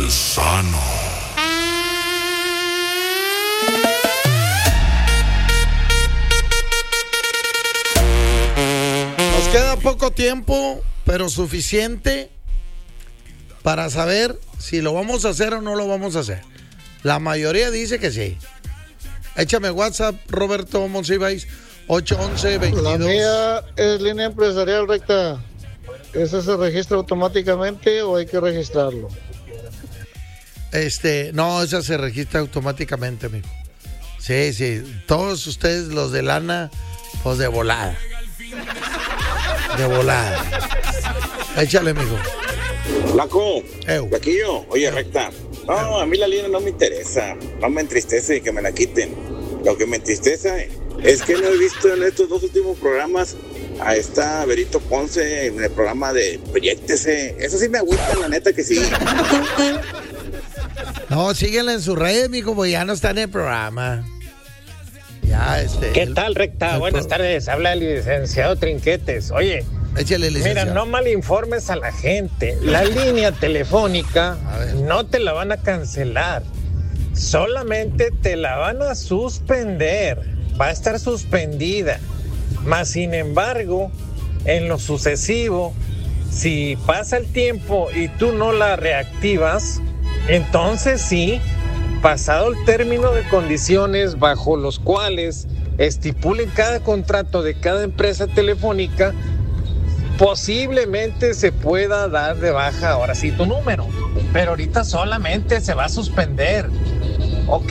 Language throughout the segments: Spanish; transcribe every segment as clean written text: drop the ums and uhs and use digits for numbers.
Sano. Nos queda poco tiempo, pero suficiente para saber si lo vamos a hacer o no lo vamos a hacer. La mayoría dice que sí. Échame WhatsApp, Roberto Monsiváis, 811-22. La mía es línea empresarial recta. ¿Esa se registra automáticamente o hay que registrarlo? No, esa se registra automáticamente, amigo. Sí. Todos ustedes, los de lana, pues de volada. De volada. Échale, amigo. Flaco, Flaquillo, oye, recta. No, a mí la línea no me interesa. No me entristece que me la quiten. Lo que me entristece es que no he visto en estos dos últimos programas a esta Berito Ponce en el programa de Proyéctese. Eso sí me agüita, la neta que sí. No, síguela en su red, mijo, pues ya no está en el programa. Ya, ¿Qué tal, recta? Buenas tardes, habla el licenciado Trinquetes. Oye, échale, licenciado. Mira, no malinformes a la gente. La línea telefónica no te la van a cancelar. Solamente te la van a suspender. Va a estar suspendida. Mas, sin embargo, en lo sucesivo, si pasa el tiempo y tú no la reactivas, entonces sí, pasado el término de condiciones bajo los cuales estipulen cada contrato de cada empresa telefónica, posiblemente se pueda dar de baja ahora sí tu número. Pero ahorita solamente se va a suspender. ¿Ok?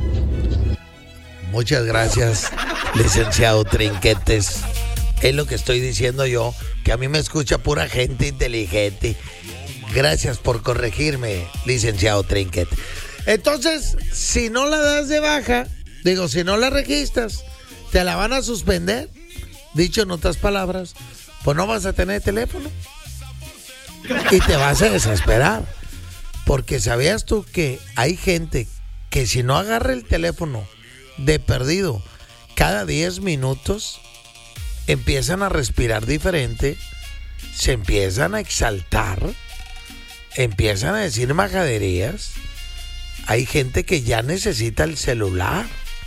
Muchas gracias, licenciado Trinquetes. Es lo que estoy diciendo yo, que a mí me escucha pura gente inteligente. Gracias por corregirme, licenciado Trinquet. Entonces, si no la das de baja, si no la registras, te la van a suspender. Dicho en otras palabras, pues no vas a tener teléfono. Y te vas a desesperar. Porque sabías tú que hay gente que si no agarra el teléfono de perdido cada 10 minutos, empiezan a respirar diferente, se empiezan a exaltar, empiezan a decir majaderías. Hay gente que ya necesita el celular.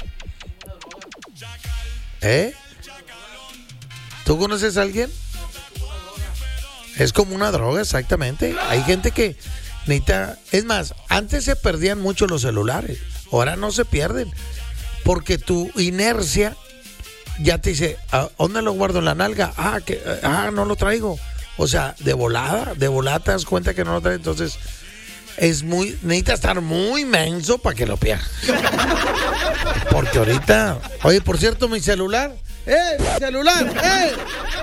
¿Tú conoces a alguien? Es como una droga, exactamente. Hay gente que necesita... Es más, antes se perdían mucho los celulares. Ahora no se pierden. Porque tu inercia ya te dice, ¿dónde lo guardo? ¿En la nalga? No lo traigo. O sea, de volada te das cuenta que no lo trae. Entonces, necesita estar muy menso para que lo pierdas. Porque ahorita, oye, por cierto, mi celular. ¡Mi celular!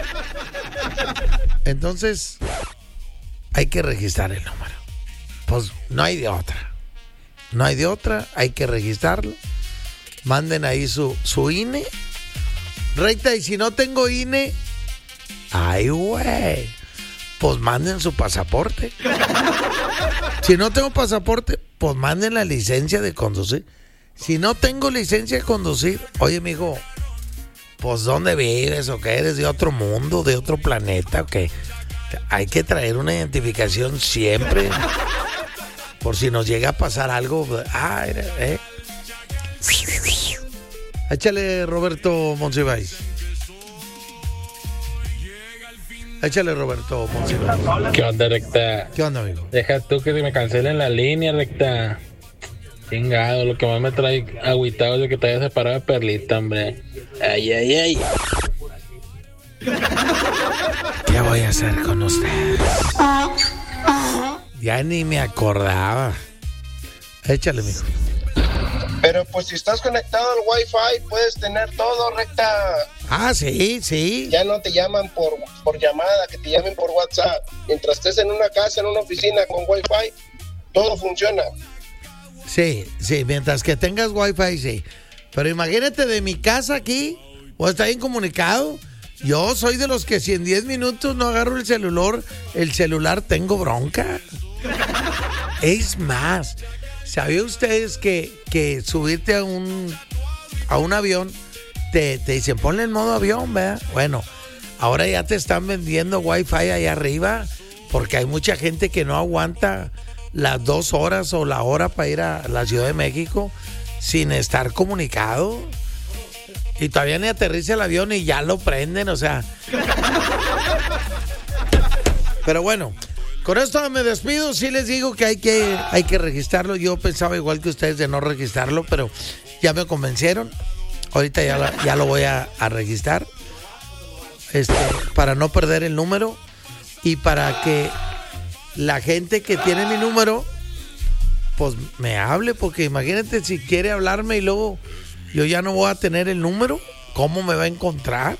Entonces, hay que registrar el número. Pues no hay de otra. No hay de otra, hay que registrarlo. Manden ahí su INE. Recta, y si no tengo INE, ay, güey, pues manden su pasaporte. Si no tengo pasaporte, pues manden la licencia de conducir. Si no tengo licencia de conducir, oye, mijo, pues ¿dónde vives? ¿O qué? ¿Eres de otro mundo, de otro planeta? ¿O qué? Hay que traer una identificación siempre. Por si nos llega a pasar algo. Échale, Roberto Monsiváis. Échale, Roberto Monsiváis. ¿Qué onda, recta? ¿Qué onda, amigo? Deja tú que se me cancelen la línea, recta. Chingado, lo que más me trae agüitado es de que te haya separado de Perlita, hombre. Ay. ¿Qué voy a hacer con ustedes? Ya ni me acordaba. Échale, mijo. Pero pues si estás conectado al Wi-Fi puedes tener todo, recta. Sí. Ya no te llaman por llamada, que te llamen por WhatsApp. Mientras estés en una casa, en una oficina con Wi-Fi, todo funciona. Sí, mientras que tengas Wi-Fi, sí. Pero imagínate de mi casa aquí, o está bien comunicado. Yo soy de los que si en 10 minutos no agarro el celular tengo bronca. Es más, ¿sabían ustedes que subirte a un avión te dicen ponle en modo avión, ¿verdad? Bueno, ahora ya te están vendiendo Wi-Fi ahí arriba porque hay mucha gente que no aguanta las 2 horas o la hora para ir a la Ciudad de México sin estar comunicado. Y todavía ni aterriza el avión y ya lo prenden, o sea. Pero bueno, con esto me despido. Sí les digo que hay que registrarlo. Yo pensaba igual que ustedes de no registrarlo, pero ya me convencieron. Ahorita ya lo voy a registrar. Para no perder el número y para que la gente que tiene mi número pues me hable, porque imagínate si quiere hablarme y luego yo ya no voy a tener el número, ¿cómo me va a encontrar?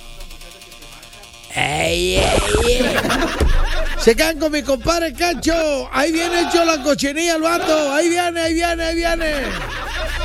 ¡Ey! Se quedan con mi compadre Cacho. Ahí viene hecho la cochinilla el vato. Ahí viene.